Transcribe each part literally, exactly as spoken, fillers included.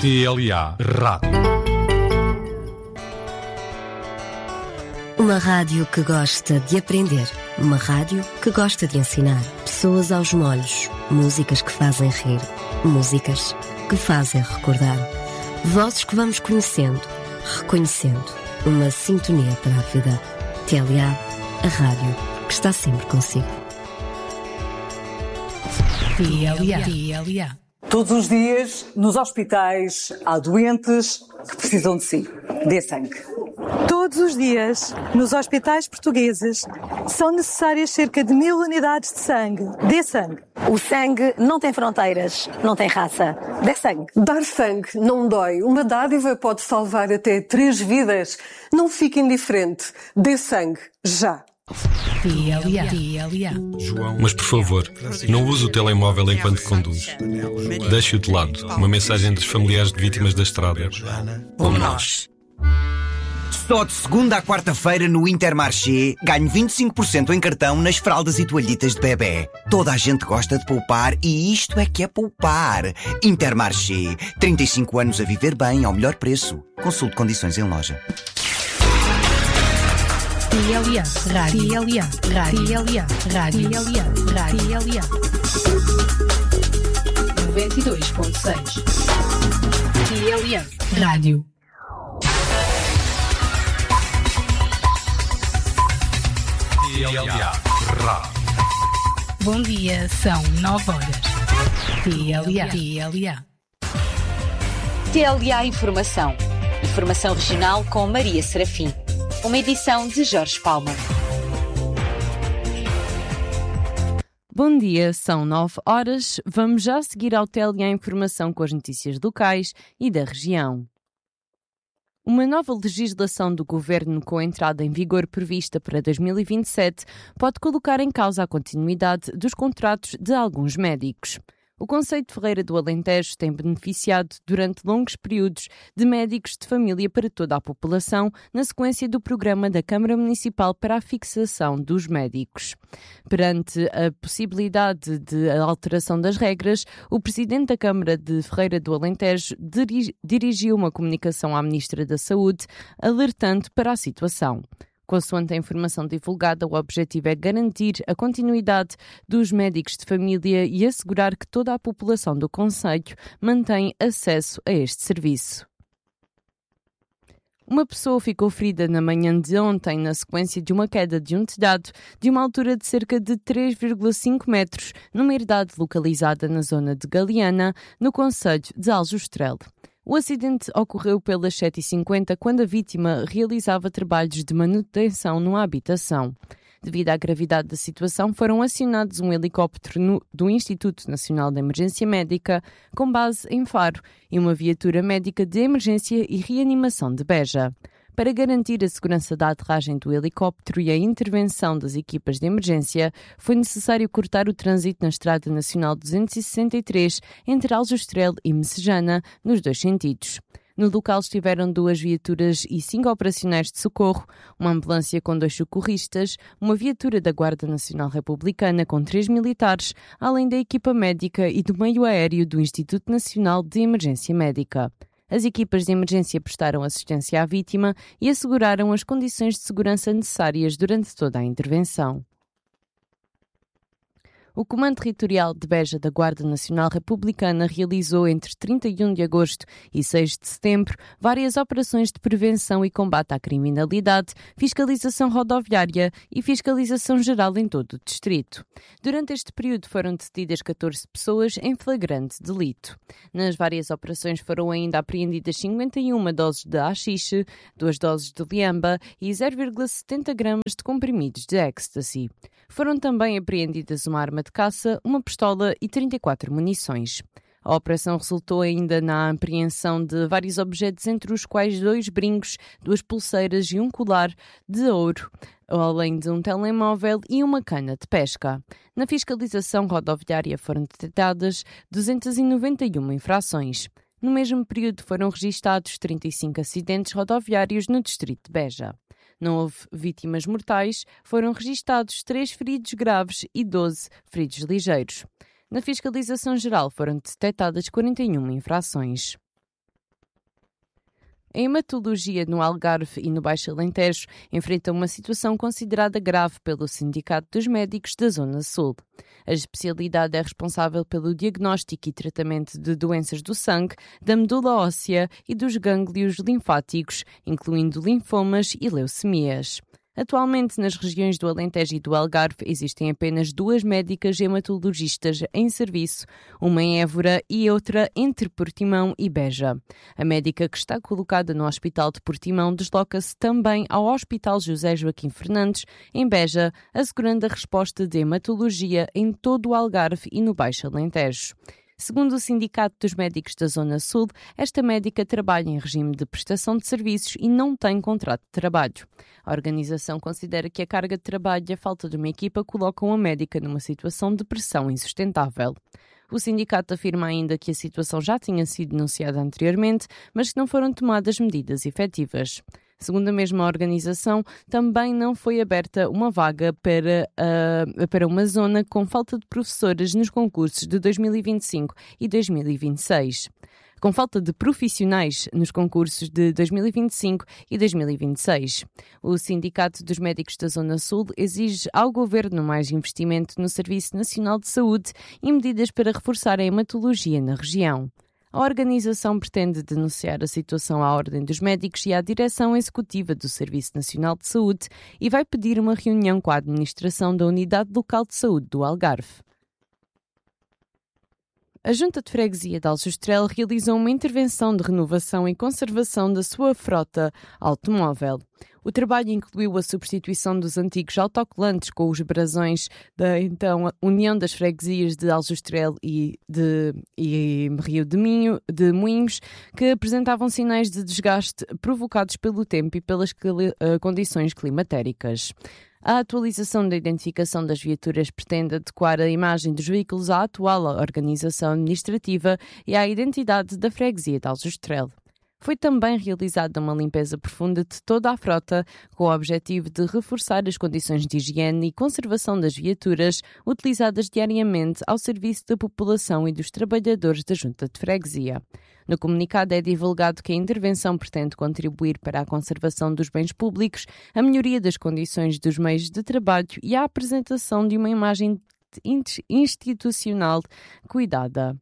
T L A Rádio. Uma rádio que gosta de aprender. Uma rádio que gosta de ensinar. Pessoas aos molhos. Músicas que fazem rir. Músicas que fazem recordar. Vozes que vamos conhecendo, reconhecendo. Uma sintonia para a vida. T L A, a rádio que está sempre consigo. T L A. T L A. Todos os dias, nos hospitais, há doentes que precisam de si. Dê sangue. Todos os dias, nos hospitais portugueses, são necessárias cerca de mil unidades de sangue. Dê sangue. O sangue não tem fronteiras, não tem raça. Dê sangue. Dar sangue não dói. Uma dádiva pode salvar até três vidas. Não fique indiferente. Dê sangue, já. T L A. T L A. Mas por favor, não use o telemóvel enquanto conduz. Deixe-o de lado. Uma mensagem dos familiares de vítimas da estrada. Como nós. Só de segunda à quarta-feira no Intermarché ganho vinte e cinco por cento em cartão nas fraldas e toalhitas de bebê. Toda a gente gosta de poupar e isto é que é poupar. Intermarché. trinta e cinco anos a viver bem ao melhor preço. Consulte condições em loja. T L A. Rádio. T L A. Rádio. T L A. Rádio. T L A. Rádio. T L A. noventa e dois ponto seis. T L A. Rádio. T L A Rádio. Bom dia, são nove horas. T L A. T L A. T L A Informação. Informação regional com Maria Serafim. Uma edição de Jorge Palma. Bom dia, são nove horas. Vamos já seguir ao T L A Informação com as notícias locais e da região. Uma nova legislação do Governo com entrada em vigor prevista para dois mil e vinte e sete pode colocar em causa a continuidade dos contratos de alguns médicos. O Concelho de Ferreira do Alentejo tem beneficiado durante longos períodos de médicos de família para toda a população, na sequência do programa da Câmara Municipal para a fixação dos médicos. Perante a possibilidade de alteração das regras, o Presidente da Câmara de Ferreira do Alentejo dirigiu uma comunicação à Ministra da Saúde, alertando para a situação. Consoante a informação divulgada, o objetivo é garantir a continuidade dos médicos de família e assegurar que toda a população do concelho mantém acesso a este serviço. Uma pessoa ficou ferida na manhã de ontem na sequência de uma queda de um telhado de uma altura de cerca de três vírgula cinco metros numa herdade localizada na zona de Galeana, no concelho de Aljustrel. O acidente ocorreu pelas sete e cinquenta quando a vítima realizava trabalhos de manutenção numa habitação. Devido à gravidade da situação, foram acionados um helicóptero no, do Instituto Nacional de Emergência Médica, com base em Faro, e uma viatura médica de emergência e reanimação de Beja. Para garantir a segurança da aterragem do helicóptero e a intervenção das equipas de emergência, foi necessário cortar o trânsito na Estrada Nacional duzentos e sessenta e três entre Aljustrel e Messejana, nos dois sentidos. No local estiveram duas viaturas e cinco operacionais de socorro, uma ambulância com dois socorristas, uma viatura da Guarda Nacional Republicana com três militares, além da equipa médica e do meio aéreo do Instituto Nacional de Emergência Médica. As equipas de emergência prestaram assistência à vítima e asseguraram as condições de segurança necessárias durante toda a intervenção. O Comando Territorial de Beja da Guarda Nacional Republicana realizou entre trinta e um de agosto e seis de setembro várias operações de prevenção e combate à criminalidade, fiscalização rodoviária e fiscalização geral em todo o distrito. Durante este período foram detidas catorze pessoas em flagrante delito. Nas várias operações foram ainda apreendidas cinquenta e uma doses de haxixe, duas doses de liamba e zero vírgula setenta gramas de comprimidos de ecstasy. Foram também apreendidas uma arma de caça, uma pistola e trinta e quatro munições. A operação resultou ainda na apreensão de vários objetos, entre os quais dois brincos, duas pulseiras e um colar de ouro, além de um telemóvel e uma cana de pesca. Na fiscalização rodoviária foram detectadas duzentas e noventa e uma infrações. No mesmo período foram registados trinta e cinco acidentes rodoviários no distrito de Beja. Não houve vítimas mortais, foram registados três feridos graves e doze feridos ligeiros. Na fiscalização geral foram detectadas quarenta e uma infrações. A hematologia no Algarve e no Baixo Alentejo enfrenta uma situação considerada grave pelo Sindicato dos Médicos da Zona Sul. A especialidade é responsável pelo diagnóstico e tratamento de doenças do sangue, da medula óssea e dos gânglios linfáticos, incluindo linfomas e leucemias. Atualmente, nas regiões do Alentejo e do Algarve, existem apenas duas médicas hematologistas em serviço, uma em Évora e outra entre Portimão e Beja. A médica que está colocada no Hospital de Portimão desloca-se também ao Hospital José Joaquim Fernandes, em Beja, assegurando a resposta de hematologia em todo o Algarve e no Baixo Alentejo. Segundo o Sindicato dos Médicos da Zona Sul, esta médica trabalha em regime de prestação de serviços e não tem contrato de trabalho. A organização considera que a carga de trabalho e a falta de uma equipa colocam a médica numa situação de pressão insustentável. O sindicato afirma ainda que a situação já tinha sido denunciada anteriormente, mas que não foram tomadas medidas efetivas. Segundo a mesma organização, também não foi aberta uma vaga para, uh, para uma zona com falta de professores nos concursos de dois mil e vinte e cinco e dois mil e vinte e seis. Com falta de profissionais nos concursos de dois mil e vinte e cinco e dois mil e vinte e seis. O Sindicato dos Médicos da Zona Sul exige ao Governo mais investimento no Serviço Nacional de Saúde e medidas para reforçar a hematologia na região. A organização pretende denunciar a situação à Ordem dos Médicos e à Direção Executiva do Serviço Nacional de Saúde e vai pedir uma reunião com a administração da Unidade Local de Saúde do Algarve. A Junta de Freguesia de Aljustrel realizou uma intervenção de renovação e conservação da sua frota automóvel. O trabalho incluiu a substituição dos antigos autocolantes com os brasões da então União das Freguesias de Aljustrel e, de, e Rio de, Minho, de Moinhos, que apresentavam sinais de desgaste provocados pelo tempo e pelas uh, condições climatéricas. A atualização da identificação das viaturas pretende adequar a imagem dos veículos à atual organização administrativa e à identidade da freguesia de Aljustrel. Foi também realizada uma limpeza profunda de toda a frota, com o objetivo de reforçar as condições de higiene e conservação das viaturas utilizadas diariamente ao serviço da população e dos trabalhadores da Junta de Freguesia. No comunicado é divulgado que a intervenção pretende contribuir para a conservação dos bens públicos, a melhoria das condições dos meios de trabalho e a apresentação de uma imagem institucional cuidada.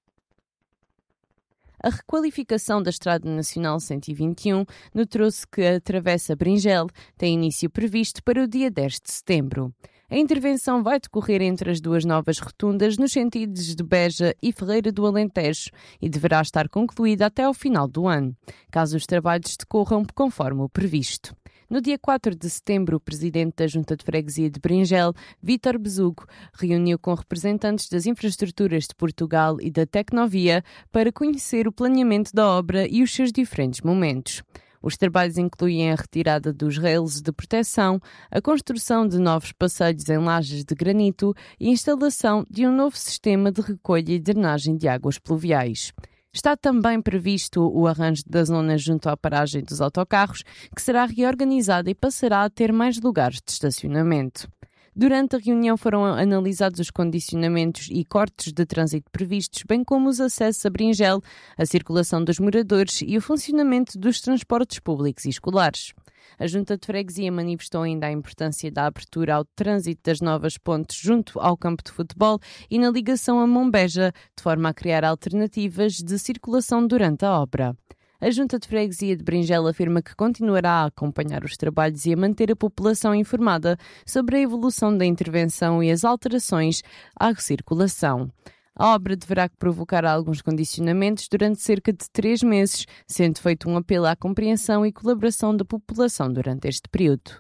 A requalificação da Estrada Nacional cento e vinte e um notou-se que a Travessa Bringel tem início previsto para o dia dez de setembro. A intervenção vai decorrer entre as duas novas rotundas nos sentidos de Beja e Ferreira do Alentejo e deverá estar concluída até ao final do ano, caso os trabalhos decorram conforme o previsto. No dia quatro de setembro, o presidente da Junta de Freguesia de Bringel, Vítor Besugo, reuniu com representantes das infraestruturas de Portugal e da Tecnovia para conhecer o planeamento da obra e os seus diferentes momentos. Os trabalhos incluem a retirada dos rails de proteção, a construção de novos passeios em lajes de granito e a instalação de um novo sistema de recolha e drenagem de águas pluviais. Está também previsto o arranjo da zona junto à paragem dos autocarros, que será reorganizada e passará a ter mais lugares de estacionamento. Durante a reunião foram analisados os condicionamentos e cortes de trânsito previstos, bem como os acessos a Bringel, a circulação dos moradores e o funcionamento dos transportes públicos e escolares. A Junta de Freguesia manifestou ainda a importância da abertura ao trânsito das novas pontes junto ao campo de futebol e na ligação a Mombeja, de forma a criar alternativas de circulação durante a obra. A Junta de Freguesia de Bringel afirma que continuará a acompanhar os trabalhos e a manter a população informada sobre a evolução da intervenção e as alterações à circulação. A obra deverá provocar alguns condicionamentos durante cerca de três meses, sendo feito um apelo à compreensão e colaboração da população durante este período.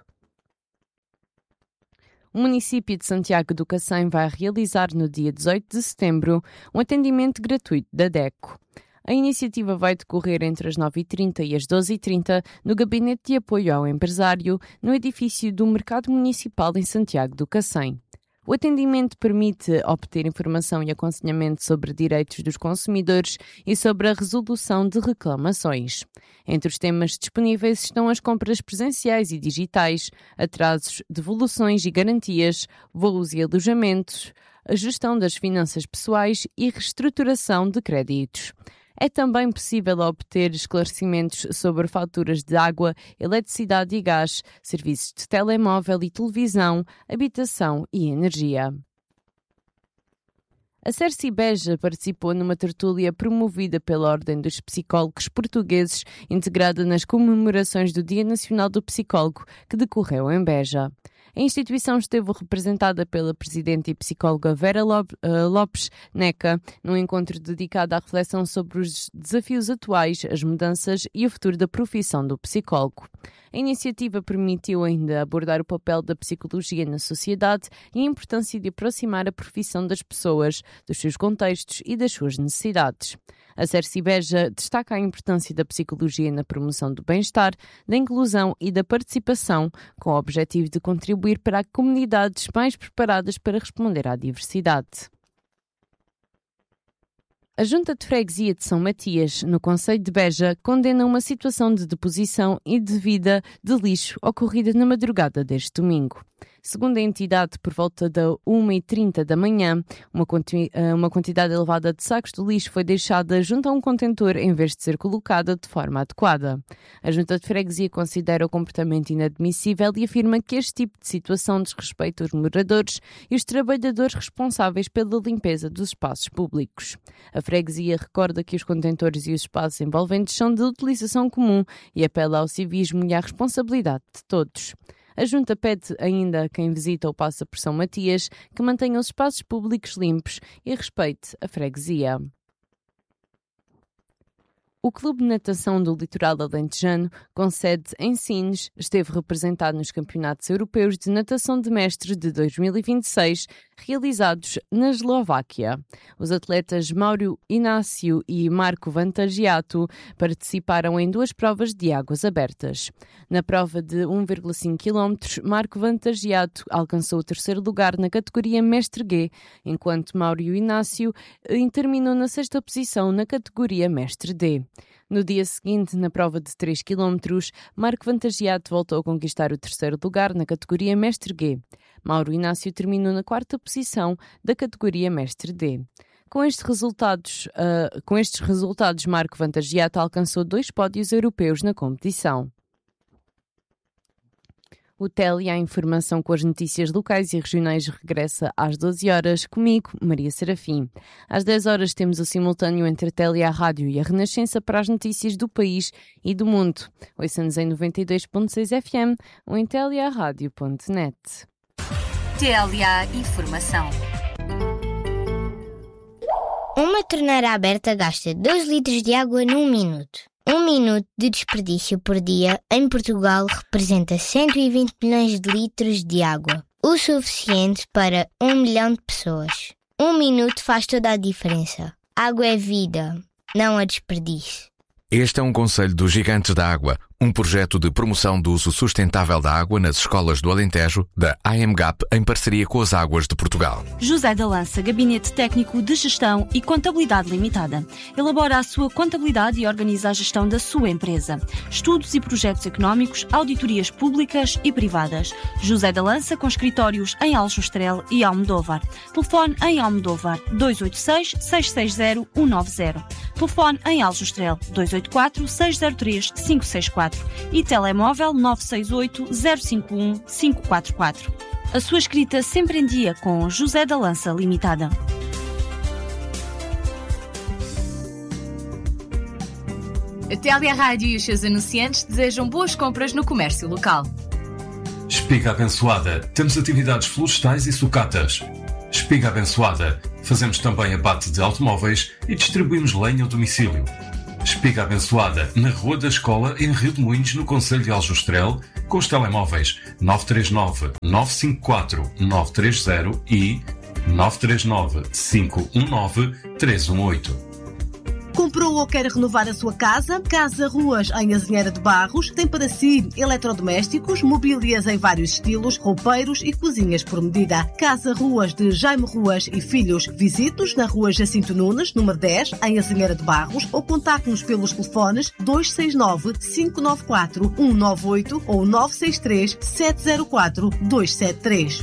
O município de Santiago do Cacém vai realizar no dia dezoito de setembro um atendimento gratuito da DECO. A iniciativa vai decorrer entre as nove e trinta e as doze e trinta no Gabinete de Apoio ao Empresário, no edifício do Mercado Municipal em Santiago do Cacém. O atendimento permite obter informação e aconselhamento sobre direitos dos consumidores e sobre a resolução de reclamações. Entre os temas disponíveis estão as compras presenciais e digitais, atrasos, devoluções e garantias, voos e alojamentos, a gestão das finanças pessoais e reestruturação de créditos. É também possível obter esclarecimentos sobre faturas de água, eletricidade e gás, serviços de telemóvel e televisão, habitação e energia. A Cerci Beja participou numa tertúlia promovida pela Ordem dos Psicólogos Portugueses, integrada nas comemorações do Dia Nacional do Psicólogo, que decorreu em Beja. A instituição esteve representada pela presidente e psicóloga Vera Lopes Neca, num encontro dedicado à reflexão sobre os desafios atuais, as mudanças e o futuro da profissão do psicólogo. A iniciativa permitiu ainda abordar o papel da psicologia na sociedade e a importância de aproximar a profissão das pessoas, dos seus contextos e das suas necessidades. A Cerci Beja destaca a importância da psicologia na promoção do bem-estar, da inclusão e da participação, com o objetivo de contribuir para comunidades mais preparadas para responder à diversidade. A Junta de Freguesia de São Matias, no concelho de Beja, condena uma situação de deposição indevida de lixo ocorrida na madrugada deste domingo. Segundo a entidade, por volta da uma e trinta da manhã, uma, quanti- uma quantidade elevada de sacos de lixo foi deixada junto a um contentor em vez de ser colocada de forma adequada. A Junta de Freguesia considera o comportamento inadmissível e afirma que este tipo de situação desrespeita os moradores e os trabalhadores responsáveis pela limpeza dos espaços públicos. A Freguesia recorda que os contentores e os espaços envolventes são de utilização comum e apela ao civismo e à responsabilidade de todos. A Junta pede ainda a quem visita ou passa por São Matias que mantenha os espaços públicos limpos e respeite a freguesia. O Clube de Natação do Litoral Alentejano, com sede em Sines, esteve representado nos Campeonatos Europeus de Natação de Mestre de dois mil e vinte e seis, realizados na Eslováquia. Os atletas Mauro Inácio e Marco Vantagiato participaram em duas provas de águas abertas. Na prova de um vírgula cinco quilómetros, Marco Vantagiato alcançou o terceiro lugar na categoria Mestre G, enquanto Mauro Inácio terminou na sexta posição na categoria Mestre D. No dia seguinte, na prova de três quilómetros, Marco Vantagiato voltou a conquistar o terceiro lugar na categoria Mestre G. Mauro Inácio terminou na quarta posição da categoria Mestre D. Com estes resultados, uh, com estes resultados, Marco Vantagiato alcançou dois pódios europeus na competição. O Télia, a informação com as notícias locais e regionais, regressa às doze horas, comigo, Maria Serafim. Às dez horas temos o simultâneo entre a Télia, a Rádio e a Renascença para as notícias do país e do mundo. Ouça-nos em noventa e dois ponto seis F M ou em télia rádio ponto net. T L A Informação. Uma torneira aberta gasta dois litros de água num minuto. Um minuto de desperdício por dia em Portugal representa cento e vinte milhões de litros de água, o suficiente para um milhão de pessoas. Um minuto faz toda a diferença. Água é vida, não a desperdício. Este é um conselho dos Gigantes da Água, um projeto de promoção do uso sustentável da água nas escolas do Alentejo, da A M G A P, em parceria com as Águas de Portugal. José da Lança, Gabinete Técnico de Gestão e Contabilidade Limitada. Elabora a sua contabilidade e organiza a gestão da sua empresa. Estudos e projetos económicos, auditorias públicas e privadas. José da Lança, com escritórios em Aljustrel e Almodóvar. Telefone em Almodóvar dois oito seis, seis seis zero, um nove zero. Telefone em Aljustrel dois oito quatro, seis zero três, cinco seis quatro e telemóvel nove seis oito, zero cinco um, cinco quatro quatro. A sua escrita sempre em dia com José da Lança Limitada. A T L A Rádio e os seus anunciantes desejam boas compras no comércio local. Espiga Abençoada. Temos atividades florestais e sucatas. Espiga Abençoada. Fazemos também abate de automóveis e distribuímos lenha ao domicílio. Espiga Abençoada, na Rua da Escola, em Rio de Moinhos, no concelho de Aljustrel, com os telemóveis nove três nove, nove cinco quatro, nove três zero e nove três nove, cinco um nove, três um oito. Comprou ou quer renovar a sua casa? Casa Ruas, em Azinheira de Barros, tem para si eletrodomésticos, mobílias em vários estilos, roupeiros e cozinhas por medida. Casa Ruas de Jaime Ruas e Filhos. Visite-nos na Rua Jacinto Nunes, número dez, em Azinheira de Barros, ou contacte-nos pelos telefones dois seis nove, cinco nove quatro, um nove oito ou nove seis três, sete zero quatro, dois sete três.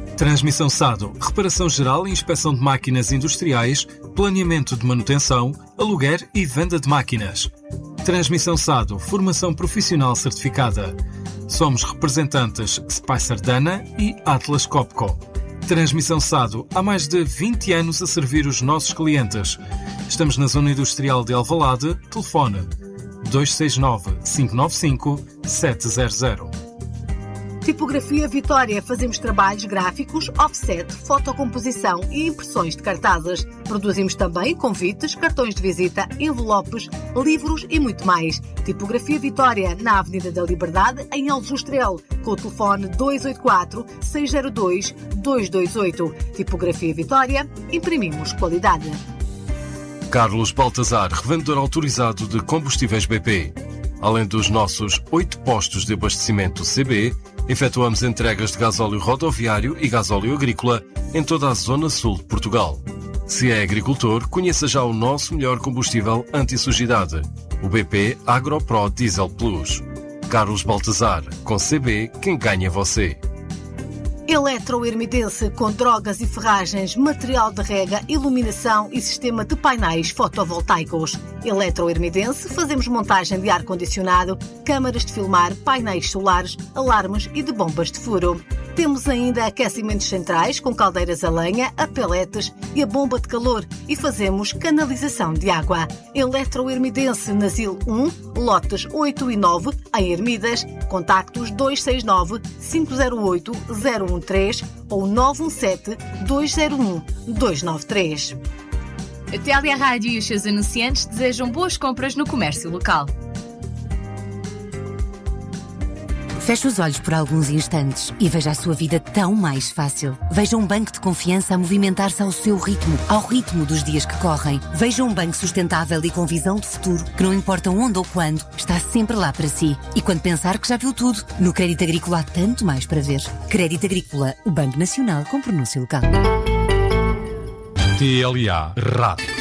Transmissão S A D O, reparação geral e inspeção de máquinas industriais, planeamento de manutenção, aluguer e venda de máquinas. Transmissão S A D O, formação profissional certificada. Somos representantes Spicer Dana e Atlas Copco. Transmissão S A D O, há mais de vinte anos a servir os nossos clientes. Estamos na Zona Industrial de Alvalade. Telefone dois seis nove, cinco nove cinco, sete zero zero. Tipografia Vitória. Fazemos trabalhos gráficos, offset, fotocomposição e impressões de cartazes. Produzimos também convites, cartões de visita, envelopes, livros e muito mais. Tipografia Vitória, na Avenida da Liberdade, em Aljustrel, com o telefone dois oito quatro, seis zero dois, dois dois oito. Tipografia Vitória, imprimimos qualidade. Carlos Baltazar, revendedor autorizado de combustíveis B P. Além dos nossos oito postos de abastecimento C B, efetuamos entregas de gasóleo rodoviário e gasóleo agrícola em toda a zona sul de Portugal. Se é agricultor, conheça já o nosso melhor combustível anti-sujidade, o B P AgroPro Diesel Plus. Carlos Baltazar, com C B, quem ganha é você. Eletroermidense, com drogas e ferragens, material de rega, iluminação e sistema de painéis fotovoltaicos. Eletroermidense, fazemos montagem de ar-condicionado, câmaras de filmar, painéis solares, alarmes e de bombas de furo. Temos ainda aquecimentos centrais com caldeiras a lenha, a peletes e a bomba de calor e fazemos canalização de água. Eletroermidense, Nasil um, lotes oito e nove, em Ermidas. Contactos dois seis nove, cinco zero oito, zero um três ou nove um sete, dois zero um, dois nove três. A Telia Rádio e os seus anunciantes desejam boas compras no comércio local. Feche os olhos por alguns instantes e veja a sua vida tão mais fácil. Veja um banco de confiança a movimentar-se ao seu ritmo, ao ritmo dos dias que correm. Veja um banco sustentável e com visão de futuro, que não importa onde ou quando, está sempre lá para si. E quando pensar que já viu tudo, no Crédito Agrícola há tanto mais para ver. Crédito Agrícola, o Banco Nacional com pronúncia local. T L A Rádio.